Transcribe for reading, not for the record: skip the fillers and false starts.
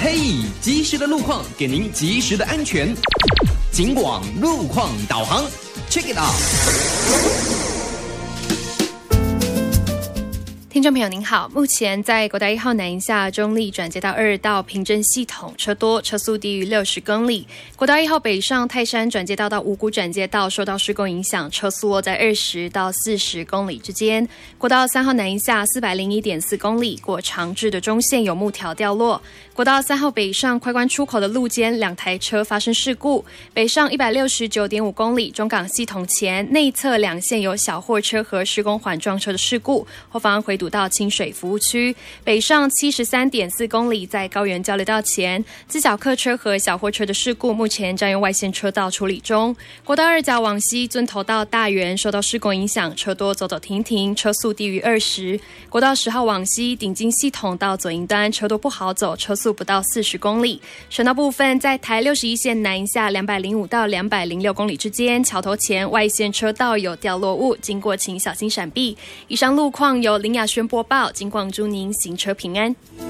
嘿，及时的路况给您及时的安全。警广路况导航 ，Check it out。 听众朋友您好，目前在国道1号南营下中立转接到2道平镇系统车多，车速低于60公里。国道1号北上泰山转接道到五股转接道受到施工影响，车速落在20到40公里之间。国道3号南营下401.4公里，过长治的中线有木条掉落。国道3号北上快关出口的路肩2台车发生事故，北上169.5公里，中港系统前内侧2线有小货车和施工缓撞车的事故，后方回堵到清水服务区。北上73.4公里，在高原交流道前，自小客车和小货车的事故目前占用外线车道处理中。国道2甲往西尊头到大园受到施工影响，车多走走停停，车速低于20。国道10号往西顶金系统到左营端车多不好走，车速不到40公里。省道部分在台61线南营下205到206公里之间，桥头前外线车道有掉落物，经过请小心闪避。以上路况由林雅轩播报，警广祝您行车平安。